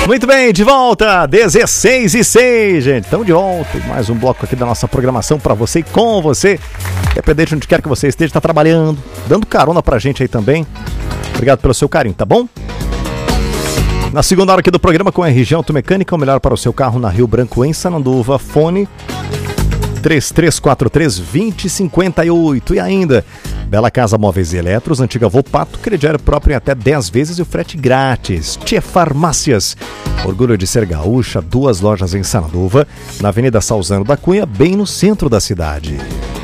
Muito bem, de volta, 16:06, gente. Estamos de volta, mais um bloco aqui da nossa programação para você e com você. Independente de onde quer que você esteja, está trabalhando, dando carona pra gente aí também. Obrigado pelo seu carinho, tá bom? Na segunda hora aqui do programa com a RG Automecânica, o melhor para o seu carro na Rio Branco, em Sananduva. Fone 3343-2058. E ainda, Bela Casa Móveis e Eletros, antiga Volpato, crediário próprio em até 10 vezes e o frete grátis. Tia Farmácias, orgulho de ser gaúcha, 2 lojas em Sananduva, na Avenida Salzano da Cunha, bem no centro da cidade.